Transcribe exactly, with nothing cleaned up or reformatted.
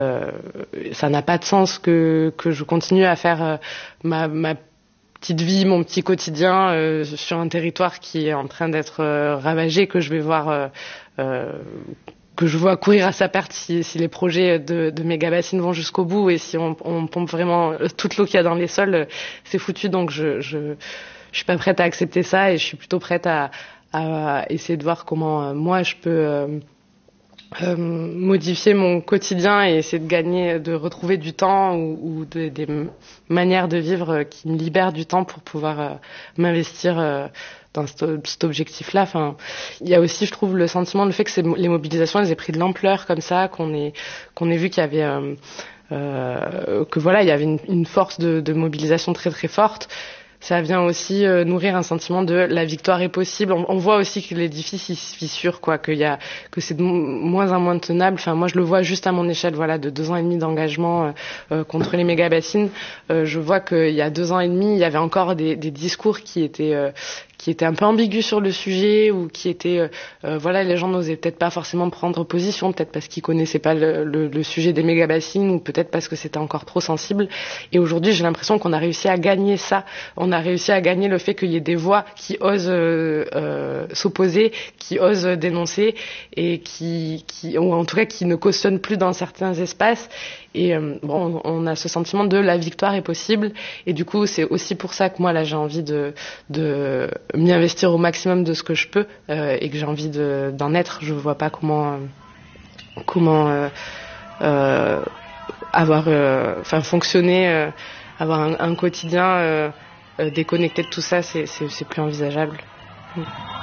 Euh, ça n'a pas de sens que, que je continue à faire euh, ma, ma petite vie, mon petit quotidien euh, sur un territoire qui est en train d'être euh, ravagé, que je vais voir, euh, euh, que je vois courir à sa perte si, si les projets de, de méga-bassines vont jusqu'au bout et si on, on pompe vraiment toute l'eau qu'il y a dans les sols, c'est foutu. Donc je, je, je suis pas prête à accepter ça et je suis plutôt prête à, à essayer de voir comment euh, moi je peux euh, Euh, modifier mon quotidien et essayer de gagner, de retrouver du temps ou, ou de, des manières de vivre qui me libèrent du temps pour pouvoir euh, m'investir euh, dans cet, cet objectif-là. Enfin, il y a aussi, je trouve, le sentiment, le fait que ces, les mobilisations, elles aient pris de l'ampleur comme ça, qu'on ait, qu'on ait vu qu'il y avait, euh, euh, que voilà, il y avait une, une force de, de mobilisation très très forte. Ça vient aussi euh, nourrir un sentiment de la victoire est possible. On, on voit aussi que l'édifice il se fissure, quoi, qu'il y a, que c'est de moins en moins tenable. Enfin, moi, je le vois juste à mon échelle, voilà, de deux ans et demi d'engagement euh, euh, contre les méga-bassines. Euh, je vois qu'il y a deux ans et demi, il y avait encore des, des discours qui étaient euh, qui étaient un peu ambigus sur le sujet ou qui étaient, euh, euh, voilà, les gens n'osaient peut-être pas forcément prendre position, peut-être parce qu'ils connaissaient pas le, le, le sujet des méga-bassines ou peut-être parce que c'était encore trop sensible. Et aujourd'hui, j'ai l'impression qu'on a réussi à gagner ça. On a réussi à gagner le fait qu'il y ait des voix qui osent euh, euh, s'opposer, qui osent dénoncer et qui, qui, ou en tout cas qui ne cautionnent plus dans certains espaces. Et euh, bon, on a ce sentiment de la victoire est possible. Et du coup, c'est aussi pour ça que moi là, j'ai envie de, de m'y investir au maximum de ce que je peux euh, et que j'ai envie de, d'en être. Je vois pas comment, euh, comment euh, euh, avoir, enfin euh, fonctionner, euh, avoir un, un quotidien. Euh, Euh, déconnecté de tout ça, c'est, c'est, c'est plus envisageable.